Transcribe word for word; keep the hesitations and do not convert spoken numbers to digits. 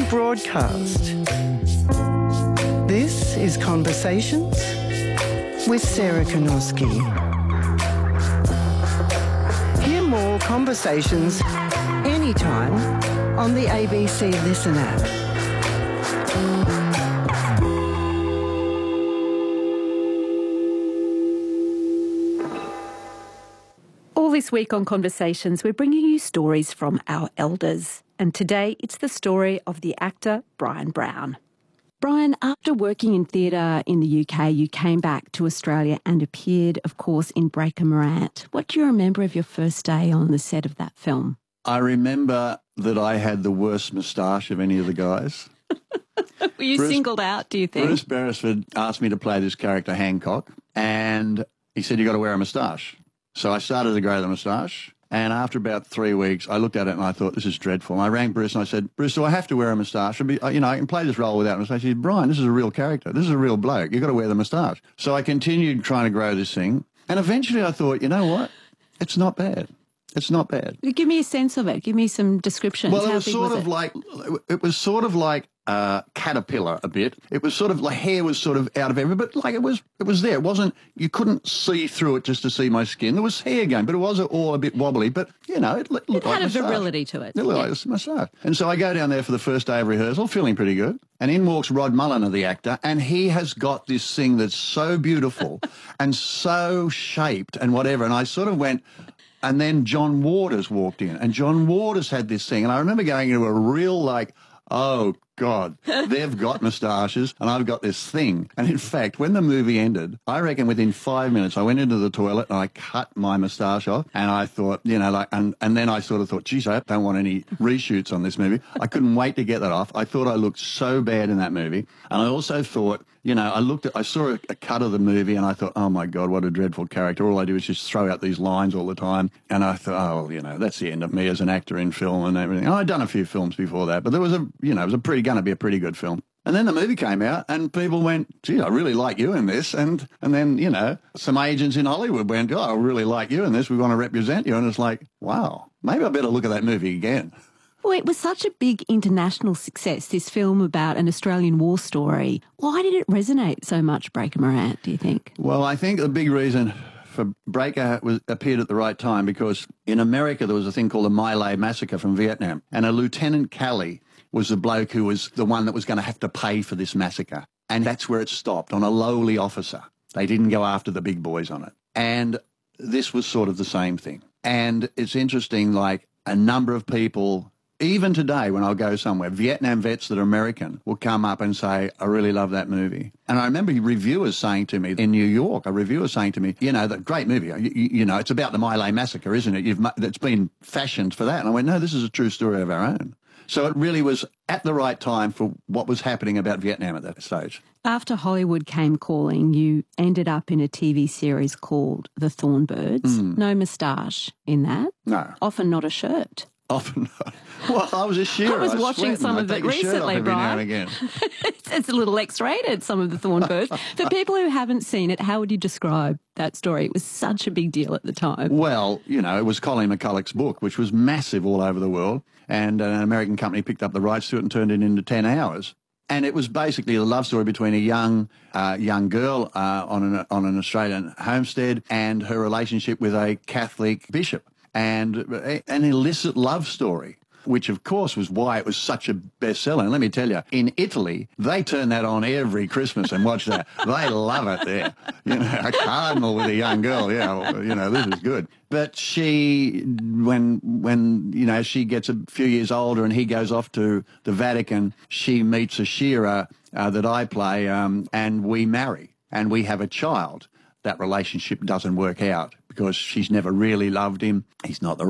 broadcast. This is Conversations with Sarah Konoski. Hear more conversations anytime on the A B C Listen app. All this week on Conversations, we're bringing you stories from our elders. And today, it's the story of the actor Bryan Brown. Bryan, after working in theatre in the U K, you came back to Australia and appeared, of course, in Breaker Morant. What do you remember of your first day on the set of that film? I remember that I had the worst moustache of any of the guys. Were you Bruce, singled out, do you think? Bruce Beresford asked me to play this character, Hancock, and he said, you got to wear a moustache. So I started to grow the moustache, and after about three weeks, I looked at it and I thought, this is dreadful. And I rang Bruce and I said, Bruce, do I have to wear a moustache? Be, you know, I can play this role without a moustache. He said, Bryan, this is a real character. This is a real bloke. You've got to wear the moustache. So I continued trying to grow this thing, and eventually I thought, you know what? It's not bad. It's not bad. Give me a sense of it. Give me some descriptions. Well, it How was big sort was of it? like, it was sort of like a caterpillar a bit. It was sort of, the hair was sort of out of everywhere, but like it was, it was there. It wasn't, you couldn't see through it just to see my skin. There was hair going, but it was all a bit wobbly, but you know, it looked It like had a moustache. virility to it. It looked Yeah. like a moustache. And so I go down there for the first day of rehearsal, feeling pretty good. And in walks Rod Mulliner, the actor, and he has got this thing that's so beautiful and so shaped and whatever. And I sort of went, and then John Waters walked in, and John Waters had this thing. And I remember going into a real, like, oh, God, they've got moustaches and I've got this thing. And in fact, when the movie ended, I reckon within five minutes, I went into the toilet and I cut my moustache off. And I thought, you know, like, and, and then I sort of thought, geez, I don't want any reshoots on this movie. I couldn't wait to get that off. I thought I looked so bad in that movie. And I also thought, you know, I looked at, I saw a, a cut of the movie and I thought, oh my God, what a dreadful character. All I do is just throw out these lines all the time. And I thought, oh, well, you know, that's the end of me as an actor in film and everything. And I'd done a few films before that, but there was a, you know, it was a pretty, going to be a pretty good film. And then the movie came out and people went, gee, I really like you in this. And, and then, you know, some agents in Hollywood went, oh, I really like you in this. We want to represent you. And it's like, wow, maybe I better look at that movie again. Well, it was such a big international success, this film about an Australian war story. Why did it resonate so much, Breaker Morant, do you think? Well, I think the big reason for Breaker was appeared at the right time because in America there was a thing called the My Lai massacre from Vietnam, and a Lieutenant Calley was the bloke who was the one that was going to have to pay for this massacre. And that's where it stopped, on a lowly officer. They didn't go after the big boys on it. And this was sort of the same thing. And it's interesting, like a number of people, even today when I'll go somewhere, Vietnam vets that are American will come up and say, I really love that movie. And I remember reviewers saying to me in New York, a reviewer saying to me, you know, that great movie, you, you know, it's about the My Lai massacre, isn't it? You've, it's been fashioned for that. And I went, no, this is a true story of our own. So it really was at the right time for what was happening about Vietnam at that stage. After Hollywood came calling, you ended up in a T V series called The Thornbirds. Mm. No moustache in that. No. Often not a shirt. Often not. Well, I was a shearer. I was I watching sweat, some I'd of it take your shirt off recently, every now and Bryan. again. It's a little X-rated, some of The Thornbirds. For people who haven't seen it, how would you describe that story? It was such a big deal at the time. Well, you know, it was Colin McCulloch's book, which was massive all over the world, and an American company picked up the rights to it and turned it into ten hours. And it was basically a love story between a young uh, young girl uh, on an on an Australian homestead and her relationship with a Catholic bishop, and an illicit love story, which of course was why it was such a bestseller. And let me tell you, in Italy, they turn that on every Christmas and watch that. They love it there. You know, a cardinal with a young girl, yeah, well, you know, this is good. But she, when, when, you know, she gets a few years older and he goes off to the Vatican, she meets a shearer uh, that I play, um, and we marry and we have a child. That relationship doesn't work out because she's never really loved him. He's not the